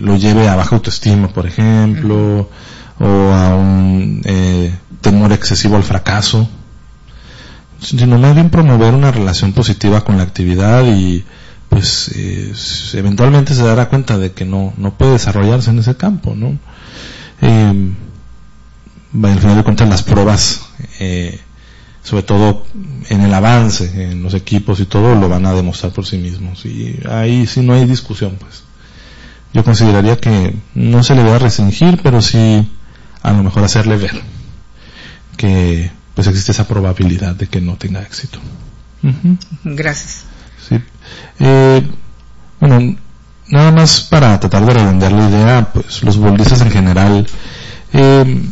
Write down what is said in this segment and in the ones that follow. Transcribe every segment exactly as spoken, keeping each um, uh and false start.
lo lleve a baja autoestima, por ejemplo, uh-huh. o a un eh, temor excesivo al fracaso, sino más bien promover una relación positiva con la actividad y pues eh, eventualmente se dará cuenta de que no no puede desarrollarse en ese campo, ¿no? Eh, al final de cuentas las pruebas, eh, sobre todo en el avance, en los equipos y todo, lo van a demostrar por sí mismos, y ahí sí no hay discusión. Pues yo consideraría que no se le debe restringir, pero sí a lo mejor hacerle ver que pues existe esa probabilidad de que no tenga éxito. Uh-huh. Gracias. Sí. Eh, bueno, nada más para tratar de redondear la idea, pues los futbolistas en general eh,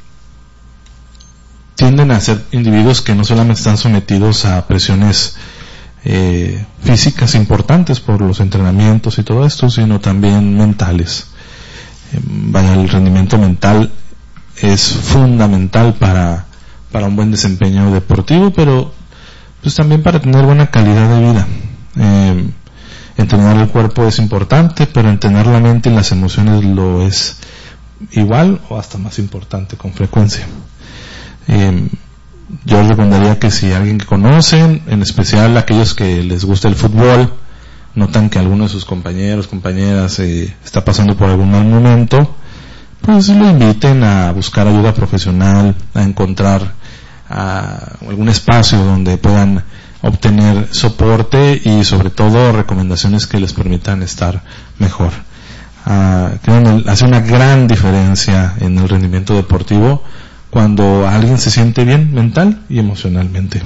tienden a ser individuos que no solamente están sometidos a presiones eh, físicas importantes por los entrenamientos y todo esto, sino también mentales. Eh, vaya, el rendimiento mental es fundamental para para un buen desempeño deportivo, pero pues también para tener buena calidad de vida. Eh, entrenar el cuerpo es importante, pero entrenar la mente y las emociones lo es igual o hasta más importante con frecuencia. Eh, yo recomendaría que si alguien que conocen, en especial aquellos que les gusta el fútbol, notan que alguno de sus compañeros, compañeras eh, está pasando por algún mal momento, pues lo inviten a buscar ayuda profesional, a encontrar a algún espacio donde puedan obtener soporte y sobre todo recomendaciones que les permitan estar mejor. Uh, creo que hace una gran diferencia en el rendimiento deportivo cuando alguien se siente bien mental y emocionalmente.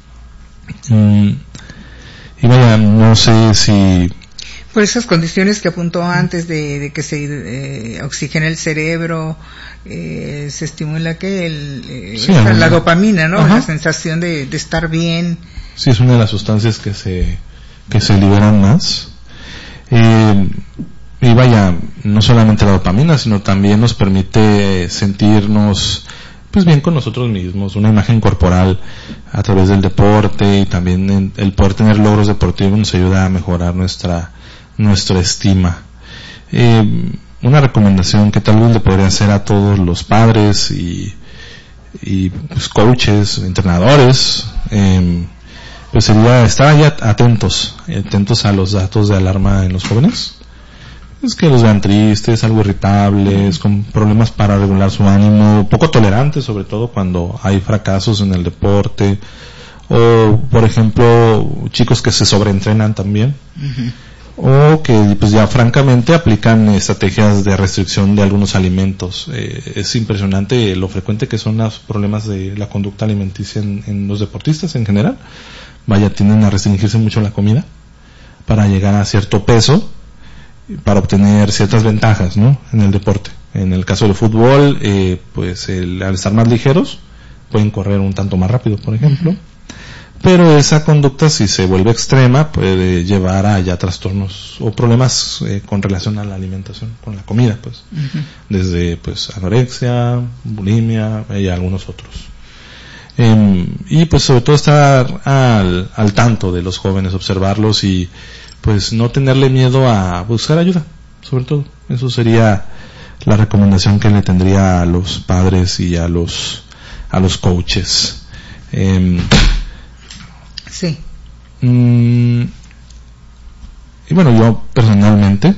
Mm, y vaya, no sé si por esas condiciones que apuntó antes de, de que se eh, oxigene el cerebro, eh, se estimula que el, eh, sí, esa, alguna, la dopamina, ¿no? Ajá. La sensación de, de estar bien. Sí, es una de las sustancias que se que se liberan más. Eh, y vaya, no solamente la dopamina, sino también nos permite sentirnos pues bien con nosotros mismos, una imagen corporal a través del deporte, y también el poder tener logros deportivos nos ayuda a mejorar nuestra nuestra estima. Eh, una recomendación que tal vez le podría hacer a todos los padres y, y pues, coaches, entrenadores, eh, pues sería estar ahí atentos, atentos a los datos de alarma en los jóvenes. Es que los vean tristes, algo irritables, con problemas para regular su ánimo, poco tolerantes, sobre todo cuando hay fracasos en el deporte, o por ejemplo chicos que se sobreentrenan también. Uh-huh. O que pues ya francamente aplican estrategias de restricción de algunos alimentos. Eh, es impresionante lo frecuente que son los problemas de la conducta alimenticia en, en los deportistas en general. Vaya, tienden a restringirse mucho la comida para llegar a cierto peso, para obtener ciertas ventajas, ¿no? En el deporte. En el caso del fútbol, eh, pues el, al estar más ligeros, pueden correr un tanto más rápido, por ejemplo. Pero esa conducta, si se vuelve extrema, puede llevar a ya trastornos o problemas eh, con relación a la alimentación, con la comida, pues. Uh-huh. Desde, pues, anorexia, bulimia y algunos otros. Eh, y pues sobre todo estar al, al tanto de los jóvenes, observarlos y pues no tenerle miedo a buscar ayuda, sobre todo. Eso sería la recomendación que le tendría a los padres y a los, a los coaches. Eh, Sí. Mm, y bueno, yo personalmente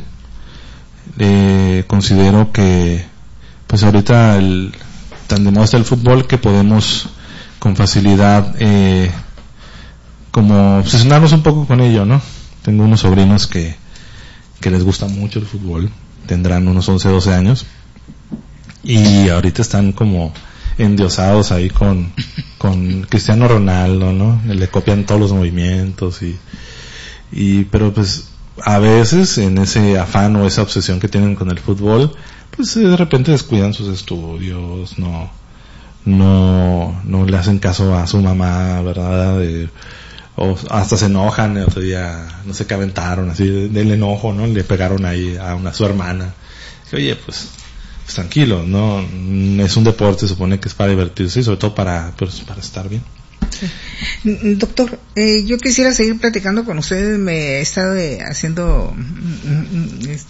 eh, considero que pues ahorita el, tan de moda está el fútbol que podemos con facilidad eh, como obsesionarnos un poco con ello, ¿no? Tengo unos sobrinos que que les gusta mucho el fútbol, tendrán unos once, doce años y ahorita están como endiosados ahí con con Cristiano Ronaldo, ¿no? Le copian todos los movimientos y y pero pues a veces en ese afán o esa obsesión que tienen con el fútbol, pues de repente descuidan sus estudios, no no no le hacen caso a su mamá, ¿verdad? De, o hasta se enojan, el otro día no sé qué aventaron así del enojo, ¿no? Le pegaron ahí a una a su hermana. Y, oye, pues Pues tranquilo, no es un deporte, se supone que es para divertirse y sobre todo para pues, para estar bien. Sí. Doctor, eh, yo quisiera seguir platicando con ustedes, me he estado eh, haciendo este,